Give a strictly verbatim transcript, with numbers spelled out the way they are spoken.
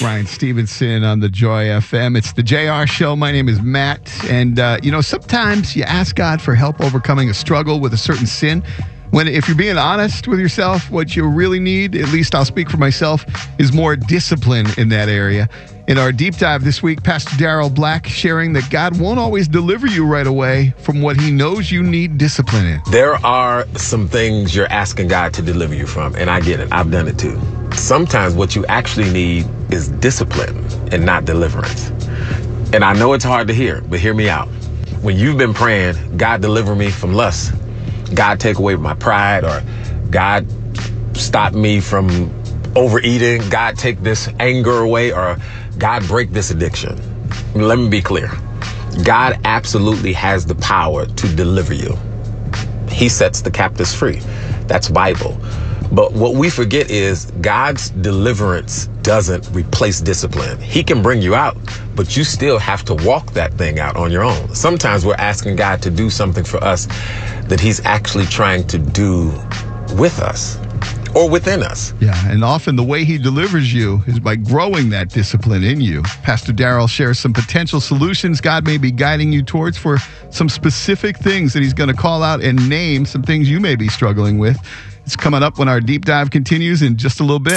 Ryan Stevenson on the Joy F M. It's the J R Show. My name is Matt. And, uh, you know, sometimes you ask God for help overcoming a struggle with a certain sin. When, if you're being honest with yourself, what you really need, at least I'll speak for myself, is more discipline in that area. In our deep dive this week, Pastor Darrell Black sharing that God won't always deliver you right away from what he knows you need discipline in. There are some things you're asking God to deliver you from, and I get it. I've done it too. Sometimes what you actually need is discipline and not deliverance. And I know it's hard to hear, but hear me out. When you've been praying, God deliver me from lust, God take away my pride, or God stop me from overeating, God take this anger away, or God break this addiction. Let me be clear. God absolutely has the power to deliver you. He sets the captives free. That's Bible. But what we forget is God's deliverance doesn't replace discipline. He can bring you out, but you still have to walk that thing out on your own. Sometimes we're asking God to do something for us that he's actually trying to do with us or within us. Yeah, and often the way he delivers you is by growing that discipline in you. Pastor Darrell shares some potential solutions God may be guiding you towards for some specific things that he's going to call out and name some things you may be struggling with. It's coming up when our deep dive continues in just a little bit.